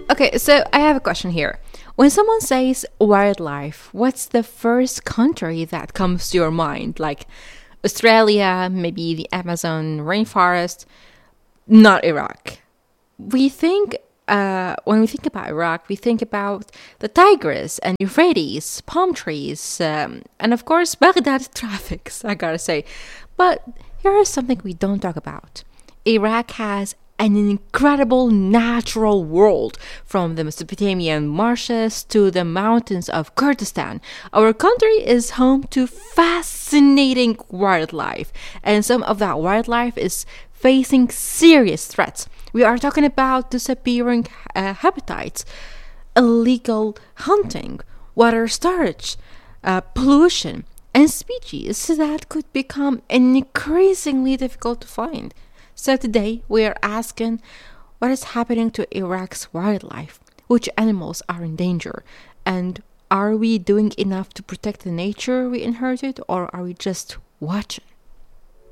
Okay, so I have a question here. When someone says wildlife, what's the first country that comes to your mind? Like Australia, maybe the Amazon rainforest, not Iraq. When we think about Iraq, we think about the Tigris and Euphrates, palm trees, and of course Baghdad traffics, I gotta say. But here is something we don't talk about. Iraq has an incredible natural world, from the Mesopotamian marshes to the mountains of Kurdistan. Our country is home to fascinating wildlife, and some of that wildlife is facing serious threats. We are talking about disappearing habitats, illegal hunting, water storage, pollution, and species that could become increasingly difficult to find. So today we are asking what is happening to Iraq's wildlife, which animals are in danger, and are we doing enough to protect the nature we inherited, or are we just watching?